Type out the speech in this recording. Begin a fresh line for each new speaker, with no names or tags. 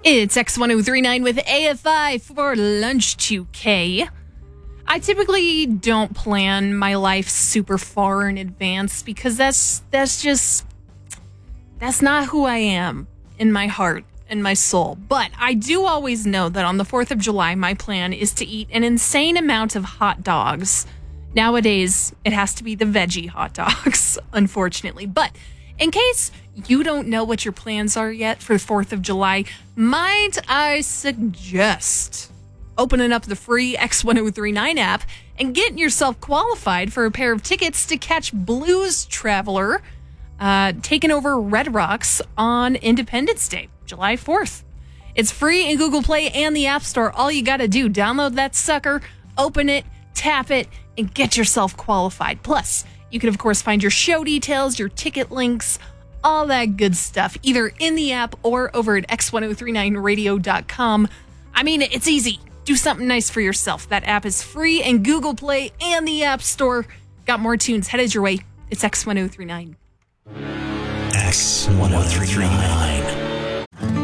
It's X1039 with AFI for Lunch 2K. I typically don't plan my life super far in advance because that's not who I am in my heart and my soul. But I do always know that on the 4th of July, my plan is to eat an insane amount of hot dogs. Nowadays, it has to be the veggie hot dogs, unfortunately. But in case you don't know what your plans are yet for the 4th of July, might I suggest opening up the free X1039 app and getting yourself qualified for a pair of tickets to catch Blues Traveler taking over Red Rocks on Independence Day, July 4th. It's free in Google Play and the App Store. All you got to do, download that sucker, open it, tap it, and get yourself qualified. Plus, you can, of course, find your show details, your ticket links, all that good stuff, either in the app or over at x1039radio.com. I mean, it's easy. Do something nice for yourself. That app is free in Google Play and the App Store. Got more tunes headed your way. It's X1039.
X1039.